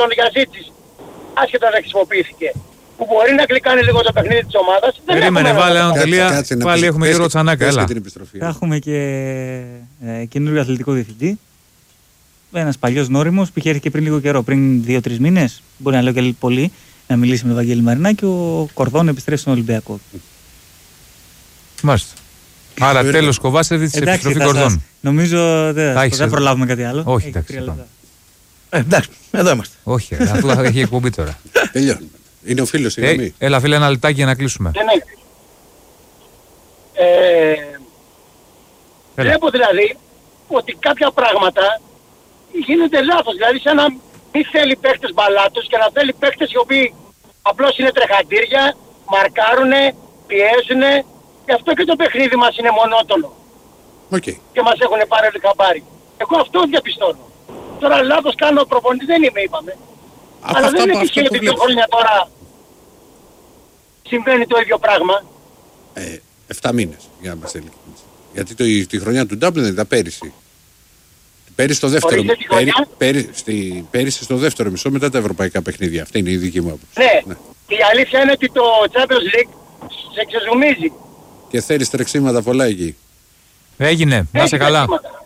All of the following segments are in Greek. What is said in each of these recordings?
τον Γιαζίτσης, άσχετα δεν χρησιμοποιήθηκε, που μπορεί να κλικάνει λίγο το παιχνίδι της ομάδας. Περίμενε, βάλε ένα τελεία. Πάλι έχουμε Γιώργο Τσανάκα, έλα. Θα έχουμε και καινούριο αθλητικό διευθυντή. Ένας παλιός νόριμος που είχε έρθει και πριν λίγο καιρό, πριν 2-3 μήνες. Μπορεί να λέω και πολύ, να μιλήσει με τον Βαγγέλη Μαρινάκη. Ο Κορδόν επιστρέφει στον Ολυμπιακό. Μάλιστα. Άρα τέλος Κοβάσεβιτς, επιστροφή Κορδόν. Νομίζω δεν προλάβουμε κάτι άλλο. Όχι, εντάξει. Εντάξει, εδώ είμαστε. Όχι, αυτό θα έχει εκπομπή τώρα. Τελειώνουμε. Είναι ο φίλος, η γραμμή. Έλα φίλε, ένα λεπτάκι για να κλείσουμε. Βλέπω δηλαδή ότι κάποια πράγματα γίνεται λάθος. Δηλαδή σαν να μην θέλει παίχτες μπαλάτους και να θέλει παίχτες οι οποίοι απλώς είναι τρεχαντήρια, μαρκάρουνε, πιέζουνε. Γι' αυτό και το παιχνίδι μας είναι μονότονο. Okay. Και μας έχουν πάρει όλοι χαμπάρι. Εγώ αυτό διαπιστώνω. Τώρα λάθος κάνω, προπονητή δεν είμαι, είπαμε. Αλλά δεν είναι τυχαίο ότι 2 χρόνια τώρα συμβαίνει το ίδιο πράγμα. 7 μήνες, για να μας ειλικρινείς. Γιατί τη χρονιά του Ντάμπλιν ήταν πέρυσι. Πέρυσι στο δεύτερο, πέρυσι στο δεύτερο μισό μετά τα ευρωπαϊκά παιχνίδια. Αυτή είναι η δική μου άποψη. Ναι. Η αλήθεια είναι ότι το Champions League σε ξεζουμίζει. Και θέλεις τρεξίματα πολλά εκεί. Έγινε. Να σε καλά.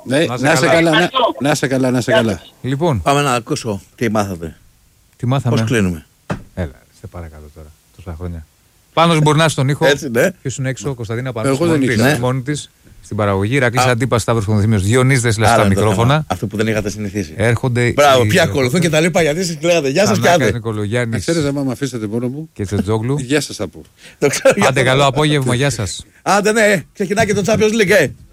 Να σε καλά. Λοιπόν. Πάμε να ακούσω τι μάθατε. Τι μάθαμε. Πώς κλείνουμε. Έλα, σε παρακαλώ τώρα. Τόσα χρόνια. Πάνος μπορεί να είσαι στον ήχο. Έτσι, ναι. Και ήσουν έξω, Κωνσταντίνα Πανός. Εγώ δεν ήρθα. Μόνη της. Στην παραγωγή, Ρακλής Αντίπας, Σταύρος Κονδυμίος, Διονύσδες λες στα μικρόφωνα. Αυτό που δεν είχατε συνηθίσει. Έρχονται. Μπράβο, πια ακολουθούν και τα λοιπά γιατί εσείς λέγατε. Γεια σας και άντε. Νικολογιάννης. Ξέρετε, άμα με αφήσετε μόνο μου. Και Τζετζόγλου. Γεια σας από. Άντε, καλό απόγευμα, γεια σας. Άντε, ναι, ξεκινάει και το Champions League,